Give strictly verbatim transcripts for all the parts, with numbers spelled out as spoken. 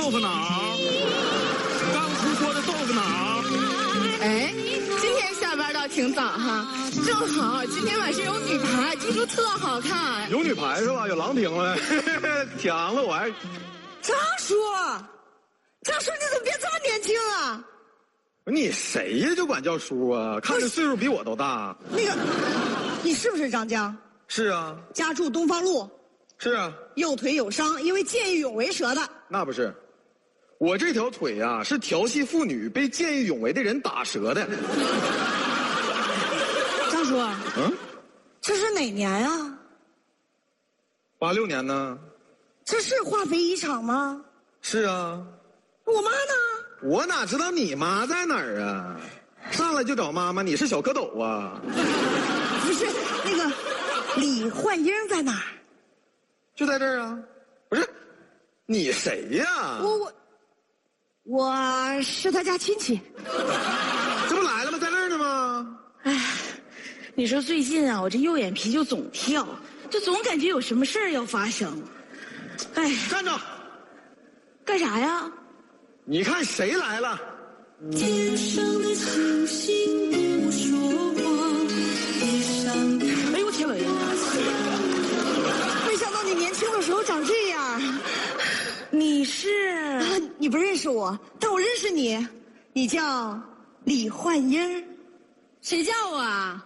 豆腐脑，刚出锅的豆腐脑。 哎，今天下班倒挺早哈，正好今天晚上有女排，听说特好看。 有女排是吧？有郎平了，抢了我还。 张叔，张叔你怎么变这么年轻啊？ 你谁呀？就管叫叔啊？看着岁数比我都大。 那个，你是不是张江？ 是啊。 家住东方路。 是啊。右腿有伤，因为见义勇为折的。 那不是，我这条腿呀、啊、是调戏妇女被见义勇为的人打折的。 张叔， 嗯， 这是哪年啊？ 八六年呢。 这是化肥一厂吗？ 是啊。 我妈呢？ 我哪知道你妈在哪儿啊？上来就找妈妈，你是小蝌蚪啊？ 不是，那个李焕英在哪儿？ 就在这儿啊。不是，你谁呀？ 我我我是他家亲戚。 这不来了吗？在这儿呢吗？ 哎，你说最近啊，我这右眼皮就总跳，就总感觉有什么事儿要发生。哎， 站着！ 干啥呀？ 你看谁来了？ 天上的星星不说话，地上的。 哎呦我天哪！ 没想到你年轻的时候长这样。 你是、 啊？你不认识我，但我认识你。你叫李焕英。 谁叫我啊？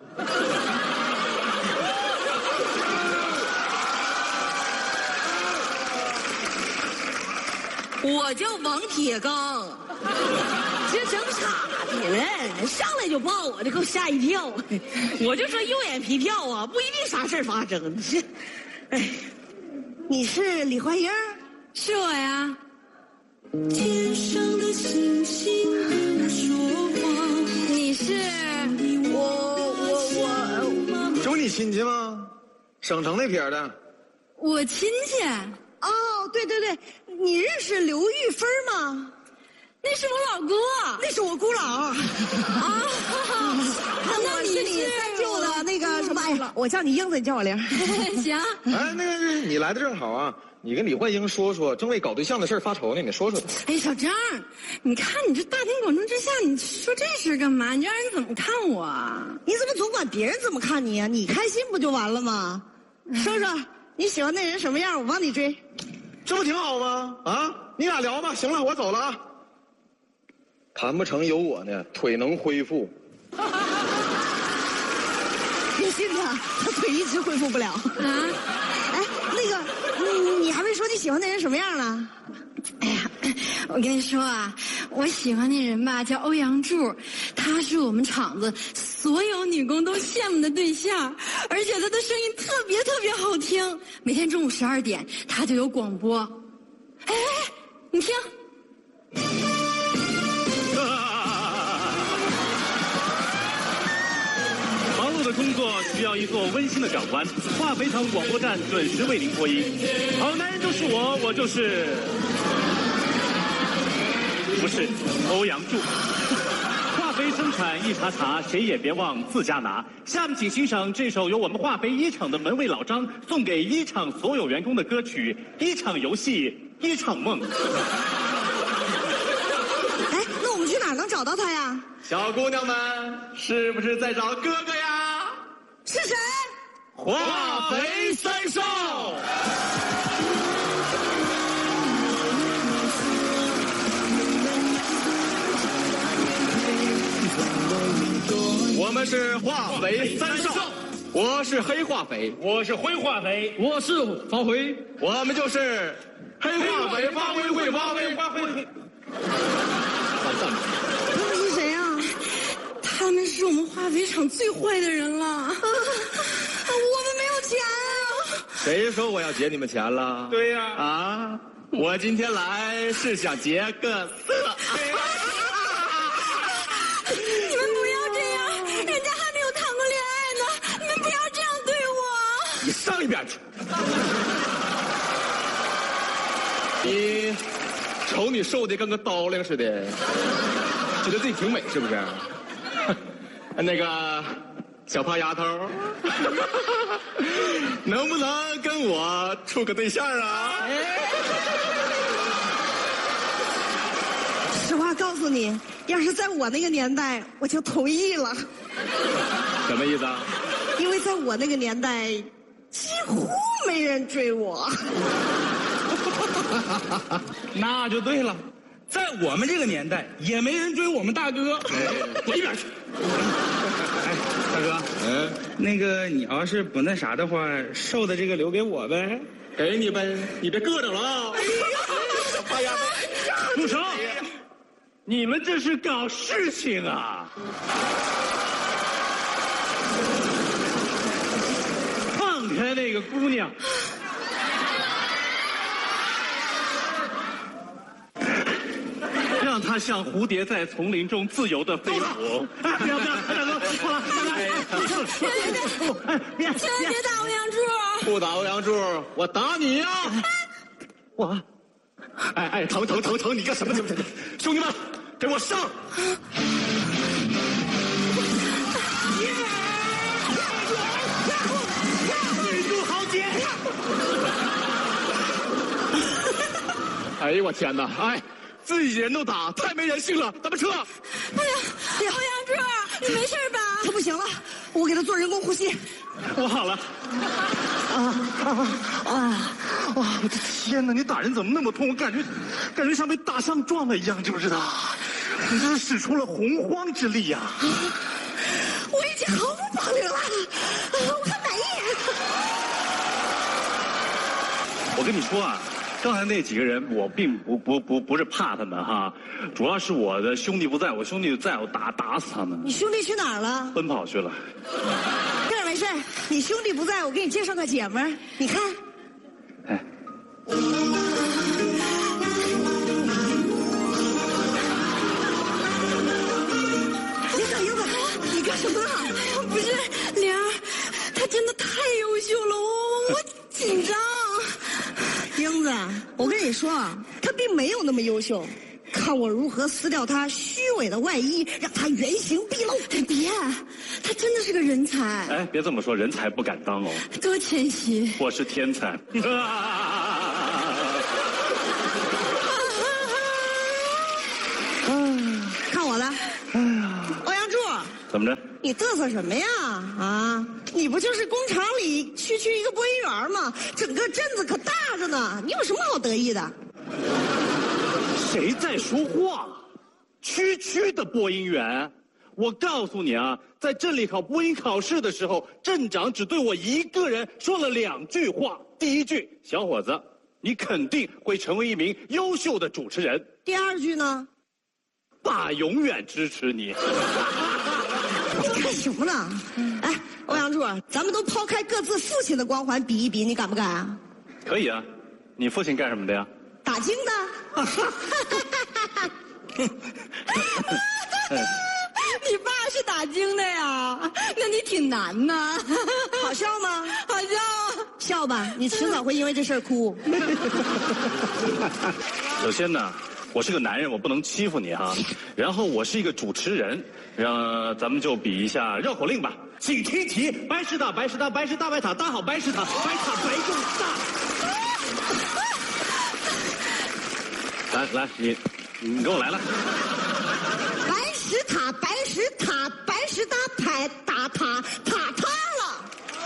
我叫王铁刚。这整傻的了，上来就抱我，这给我吓一跳。我就说右眼皮跳啊，不一定啥事儿发生。这，哎， 你是李焕英？ 是我呀。 天上的星星不说话。 你是我我这不你亲戚吗？省城那撇的。 我亲戚。 哦，对对对，你认识刘玉芬吗？ 那是我老姑。 那是我姑姥。啊， 那你是你三舅的那个什么？哎呀，我叫你英子，你叫我玲。 行。 哎，那个你来的正好啊，你跟李焕英说说，正为搞对象的事发愁呢，你说说。 哎，小张，你看你这大庭广众之下，你说这事干嘛？你让人怎么看我啊？ 你怎么总管别人怎么看你啊？你开心不就完了吗？说说你喜欢那人什么样，我帮你追。 这不挺好吗？啊，你俩聊吧。行了，我走了啊。谈不成有我呢，腿能恢复。 别信他，他腿一直恢复不了。啊，哎，那个，你你还没说你喜欢那人什么样呢？ 哎呀，我跟你说啊，我喜欢那人吧，叫欧阳柱，他是我们厂子所有女工都羡慕的对象，而且他的声音特别特别好听，每天中午十二点他就有广播。哎，你听。 忙碌的工作需要一座温馨的港湾，化肥厂广播站准时为您播音。好男人就是我，我就是不是欧阳柱。化肥生产一茬茬，谁也别忘自家拿。下面请欣赏这首由我们化肥一厂的门卫老张送给一厂所有员工的歌曲《一场游戏一场梦》。 哎，那我们去哪儿能找到他呀？ 小姑娘们，是不是在找哥哥呀？ 是谁？ 化肥三少。我们是化肥三少，我是黑化肥， 我是灰化肥， 我是发灰，我们就是黑化肥发灰会发灰发灰。 他们是谁啊？ 他们是我们化肥厂最坏的人了。啊，我们没有钱啊！ 谁说我要劫你们钱了？ 对呀、 啊，啊，我今天来是想劫个色。 你们不要这样，人家还没有谈过恋爱呢，你们不要这样对我。 你上一边去！你瞅你瘦的跟个刀灵似的，觉得自己挺美是不是？那个小胖丫头，能不能跟我处个对象啊？ 诉你，要是在我那个年代，我就同意了。 什么意思啊？ 因为在我那个年代，几乎没人追我。 那就对了，在我们这个年代，也没人追我们大哥。 滚一边去！ 哎，大哥，嗯，那个你要是不那啥的话，瘦的这个留给我呗。 给你呗，你别硌着了啊！哎呀， 住手！你们这是搞事情啊！放开那个姑娘！让她像蝴蝶在丛林中自由的飞舞。哎，不要不要，大哥，好了，大哥， 哎，别别，千万别打欧阳柱！ 不打欧阳柱，我打你呀！我，哎哎，疼疼疼疼！你干什么？兄弟们，给我上！ 女主豪杰！ 哎呦我天哪！哎，自己人都打，太没人性了！咱们撤！ 哎呀，欧阳柱，你没事吧？ 他不行了，我给他做人工呼吸。 我好了。 啊啊啊！哇！我的天哪！你打人怎么那么痛？我感觉，感觉像被大象撞了一样，知不知道？你这是使出了洪荒之力呀！ 我已经毫无保留了，我很满意。 我跟你说啊，刚才那几个人，我并不不不不是怕他们哈，主要是我的兄弟不在，我兄弟在，我打打死他们。 你兄弟去哪儿了？ 奔跑去了。 这儿没事，你兄弟不在，我给你介绍个姐们儿，你看。 哎。 你小英子，你干什么呢？ 不是玲儿，她真的太优秀了，我我紧张。 英子，我跟你说啊，她并没有那么优秀。看我如何撕掉她虚伪的外衣，让她原形毕露。 别，她真的是个人才。 哎，别这么说，人才不敢当哦。 多谦虚。 我是天才。 看我的，欧阳柱， 怎么着？ 你嘚瑟什么呀？啊，你不就是工厂里区区一个播音员吗？整个镇子可大着呢，你有什么好得意的？ 谁在说话？区区的播音员，我告诉你啊，在镇里考播音考试的时候，镇长只对我一个人说了两句话。第一句，小伙子，你肯定会成为一名优秀的主持人。 第二句呢？ 爸永远支持你。 你干什么呢？哎，欧阳柱，咱们都抛开各自父亲的光环比一比，你敢不敢啊？ 可以啊，你父亲干什么的呀？ 打更的。 你爸是打更的呀？那你挺难呐。 好笑吗？ 好笑。 笑吧，你迟早会因为这事儿哭。 首先呢，我是个男人，我不能欺负你哈。然后我是一个主持人，让咱们就比一下绕口令吧。请听题：白石塔，白石塔，白石大白塔，搭好白石塔，白塔白又大。来来，你你给我来了。 白石塔，白石塔，白石搭牌打塔，塔塌了。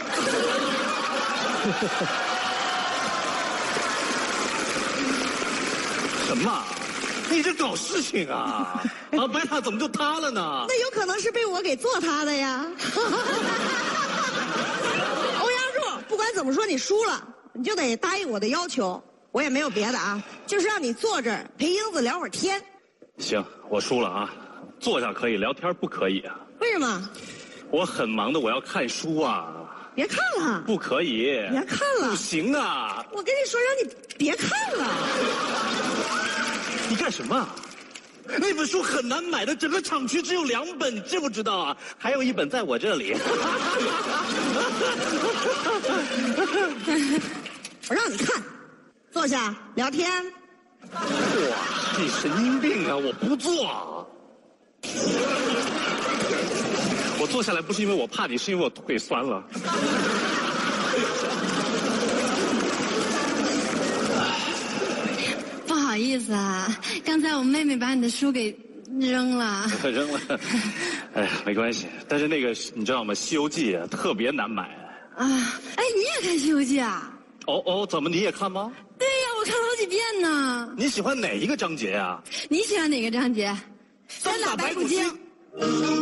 什么？你这搞事情啊！啊，白塔怎么就塌了呢？ 那有可能是被我给做塌的呀。欧阳柱，不管怎么说，你输了，你就得答应我的要求。我也没有别的啊，就是让你坐这儿陪英子聊会儿天。 行，我输了啊，坐下可以，聊天不可以啊。 为什么？ 我很忙的，我要看书啊。 别看了。 不可以。 别看了。 不行啊。 我跟你说，让你别看了。 你干什么？那本书很难买的，整个厂区只有两本，你知不知道啊？还有一本在我这里。 我让你看。坐下聊天。 哇，你神经病啊！我不坐。我坐下来不是因为我怕你，是因为我腿酸了。 不好意思啊，刚才我妹妹把你的书给扔了。 扔了。哎呀，没关系。但是那个你知道吗？《西游记》啊，特别难买。 啊，哎，你也看《西游记》啊？ 哦哦，怎么你也看吗？ 对呀，我看了好几遍呢。 你喜欢哪一个章节呀？ 你喜欢哪个章节？三打白骨精。